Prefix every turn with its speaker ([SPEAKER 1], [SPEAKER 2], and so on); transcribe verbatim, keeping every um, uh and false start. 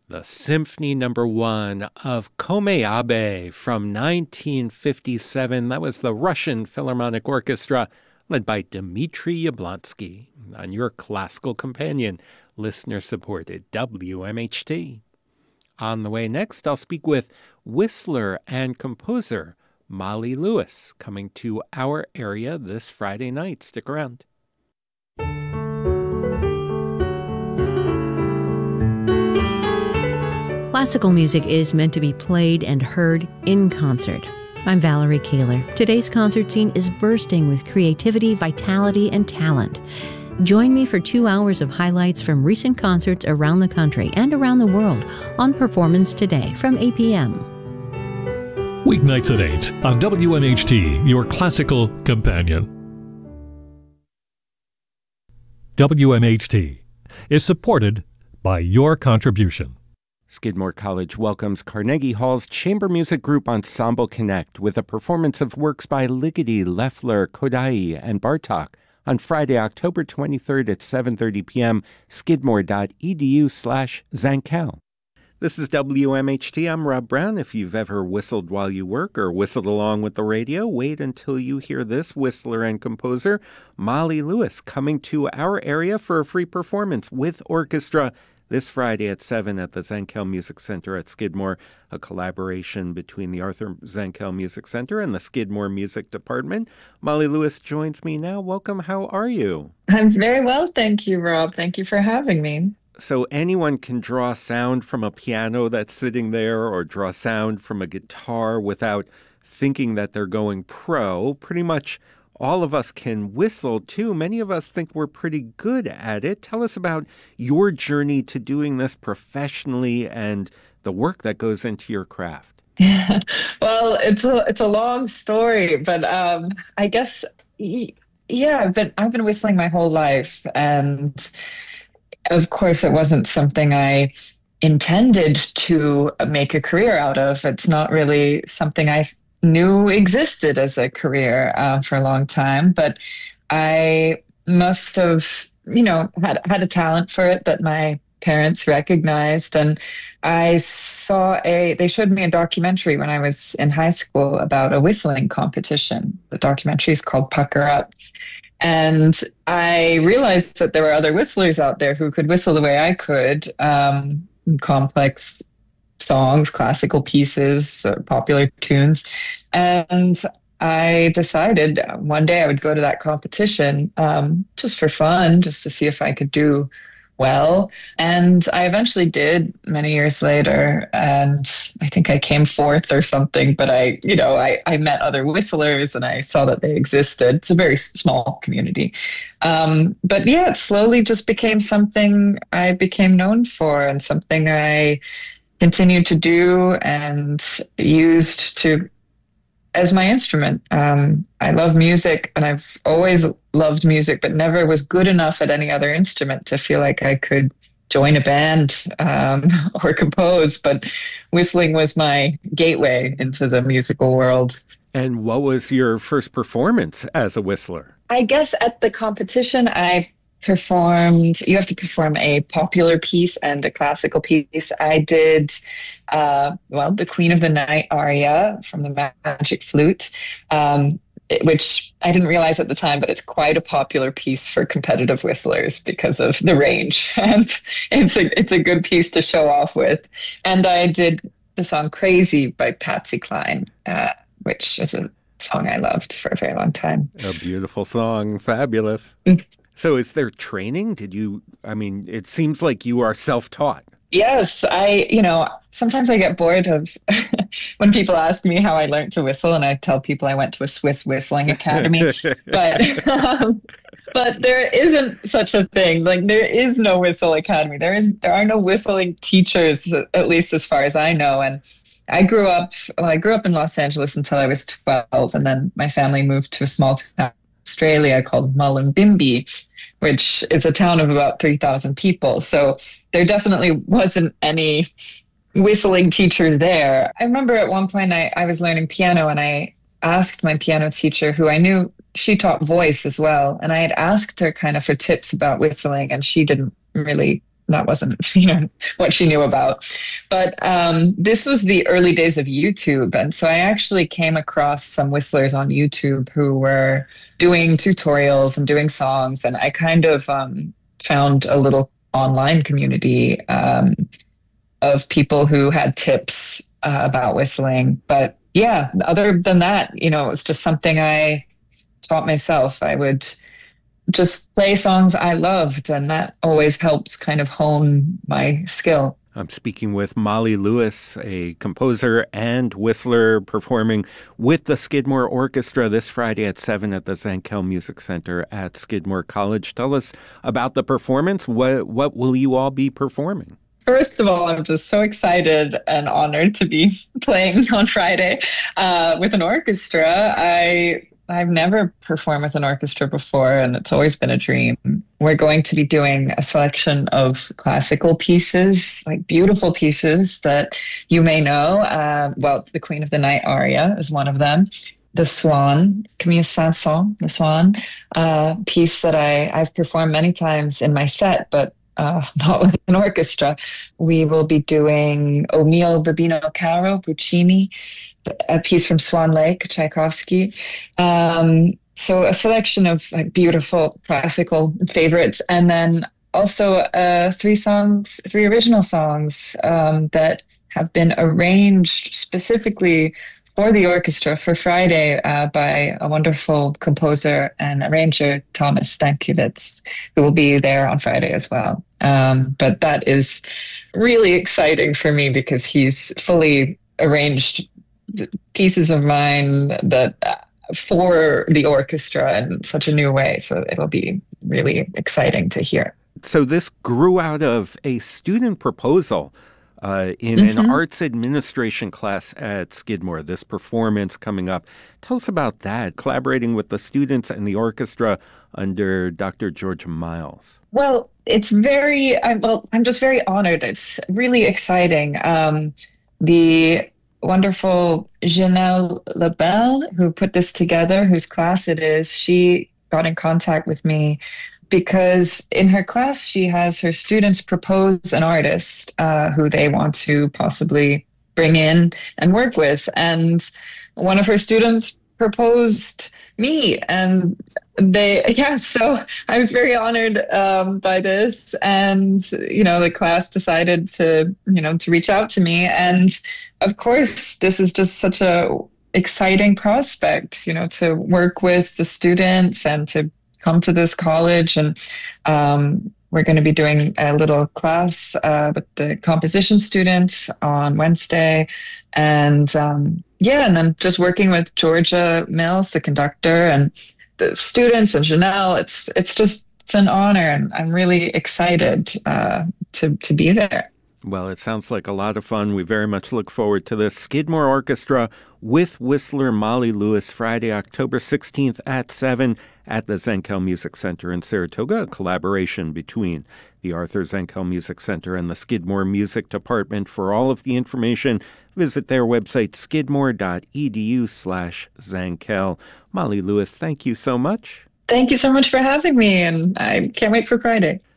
[SPEAKER 1] The Symphony Number One of Komeabe from nineteen fifty-seven. That was the Russian Philharmonic Orchestra, led by Dmitri Yablonsky, on your classical companion, listener-supported W M H T. On the way next, I'll speak with whistler and composer Molly Lewis, coming to our area this Friday night. Stick around.
[SPEAKER 2] Classical music is meant to be played and heard in concert. I'm Valerie Kaler. Today's concert scene is bursting with creativity, vitality, and talent. Join me for two hours of highlights from recent concerts around the country and around the world on Performance Today from eight p.m.
[SPEAKER 3] Weeknights at eight on W M H T, your classical companion. W M H T is supported by your contribution.
[SPEAKER 1] Skidmore College welcomes Carnegie Hall's Chamber Music Group Ensemble Connect with a performance of works by Ligeti, Loeffler, Kodály, and Bartók on Friday, October twenty-third at seven thirty p.m. skidmore.edu slash Zankel. This is W M H T. I'm Rob Brown. If you've ever whistled while you work or whistled along with the radio, wait until you hear this whistler and composer, Molly Lewis, coming to our area for a free performance with orchestra this Friday at seven at the Zankel Music Center at Skidmore, a collaboration between the Arthur Zankel Music Center and the Skidmore Music Department. Molly Lewis joins me now. Welcome. How are you?
[SPEAKER 4] I'm very well, thank you, Rob. Thank you for having me.
[SPEAKER 1] So anyone can draw sound from a piano that's sitting there or draw sound from a guitar without thinking that they're going pro. Pretty much all of us can whistle, too. Many of us think we're pretty good at it. Tell us about your journey to doing this professionally and the work that goes into your craft.
[SPEAKER 4] Yeah. Well, it's a it's a long story, but um, I guess, yeah, I've been, I've been whistling my whole life. And of course, it wasn't something I intended to make a career out of. It's not really something I knew existed as a career uh, for a long time, but I must have, you know, had had a talent for it that my parents recognized. And I saw a, they showed me a documentary when I was in high school about a whistling competition. The documentary is called Pucker Up. And I realized that there were other whistlers out there who could whistle the way I could, um, complex songs, classical pieces, uh, popular tunes. And I decided one day I would go to that competition um, just for fun, just to see if I could do well. And I eventually did many years later. And I think I came fourth or something, but I, you know, I, I met other whistlers and I saw that they existed. It's a very small community. Um, but yeah, it slowly just became something I became known for and something I continued to do and used to as my instrument. Um, I love music and I've always loved music, but never was good enough at any other instrument to feel like I could join a band um, or compose. But whistling was my gateway into the musical world.
[SPEAKER 1] And what was your first performance as a whistler?
[SPEAKER 4] I guess at the competition, I performed, you have to perform a popular piece and a classical piece. I did, uh, well, the Queen of the Night aria from the Magic Flute, um, it, which I didn't realize at the time, but it's quite a popular piece for competitive whistlers because of the range. And it's a, it's a good piece to show off with. And I did the song Crazy by Patsy Cline, uh, which is a song I loved for a very long time.
[SPEAKER 1] A beautiful song. Fabulous. So is there training? Did you, I mean, it seems like you are self-taught.
[SPEAKER 4] Yes, I, you know, sometimes I get bored of when people ask me how I learned to whistle and I tell people I went to a Swiss Whistling Academy, but um, but there isn't such a thing. Like there is no whistle academy. There is, there are no whistling teachers, at least as far as I know. And I grew up, well, I grew up in Los Angeles until I was twelve. And then my family moved to a small town in Australia called Mullumbimby, which is a town of about three thousand people. So there definitely wasn't any whistling teachers there. I remember at one point I, I was learning piano and I asked my piano teacher, who I knew she taught voice as well, and I had asked her kind of for tips about whistling and she didn't really that wasn't, you know, what she knew about. But um, this was the early days of YouTube. And so I actually came across some whistlers on YouTube who were doing tutorials and doing songs. And I kind of um, found a little online community um, of people who had tips uh, about whistling. But yeah, other than that, you know, it was just something I taught myself. I would just play songs I loved, and that always helps kind of hone my skill.
[SPEAKER 1] I'm speaking with Molly Lewis, a composer and whistler, performing with the Skidmore Orchestra this Friday at seven at the Zankel Music Center at Skidmore College. Tell us about the performance. What, what will you all be performing?
[SPEAKER 4] First of all, I'm just so excited and honored to be playing on Friday uh, with an orchestra. I I've never performed with an orchestra before, and it's always been a dream. We're going to be doing a selection of classical pieces, like beautiful pieces that you may know. Uh, well, the Queen of the Night aria is one of them. The Swan, Camille Saint-Saëns, The Swan, uh, piece that I, I've performed many times in my set, but uh, not with an orchestra. We will be doing O mio Babbino Caro, Puccini, a piece from Swan Lake, Tchaikovsky. Um, so a selection of like beautiful classical favorites, and then also uh, three songs, three original songs um, that have been arranged specifically for the orchestra for Friday uh, by a wonderful composer and arranger, Thomas Stankiewicz, who will be there on Friday as well. Um, but that is really exciting for me because he's fully arranged pieces of mine that uh, for the orchestra in such a new way. So it'll be really exciting to hear.
[SPEAKER 1] So this grew out of a student proposal uh, in
[SPEAKER 4] mm-hmm.
[SPEAKER 1] an arts administration class at Skidmore, this performance coming up. Tell us about that, collaborating with the students and the orchestra under Doctor Georgia Miles.
[SPEAKER 4] Well, it's very, I'm, well, I'm just very honored. It's really exciting. Um, the wonderful Janelle Labelle, who put this together, whose class it is, she got in contact with me because in her class, she has her students propose an artist uh, who they want to possibly bring in and work with. And one of her students proposed me, and they, yeah, so I was very honored um, by this. And, you know, the class decided to, you know, to reach out to me. And of course, this is just such a exciting prospect, you know, to work with the students and to come to this college. And um, we're going to be doing a little class uh, with the composition students on Wednesday. And um, yeah, and then just working with Georgia Mills, the conductor, and the students and Janelle. It's it's just it's an honor, and I'm really excited uh, to to be there.
[SPEAKER 1] Well, it sounds like a lot of fun. We very much look forward to this. Skidmore Orchestra with whistler Molly Lewis, Friday, October sixteenth at seven at the Zankel Music Center in Saratoga, a collaboration between the Arthur Zankel Music Center and the Skidmore Music Department. For all of the information, visit their website, skidmore.edu slash Zankel. Molly Lewis, thank you so much.
[SPEAKER 4] Thank you so much for having me, and I can't wait for Friday.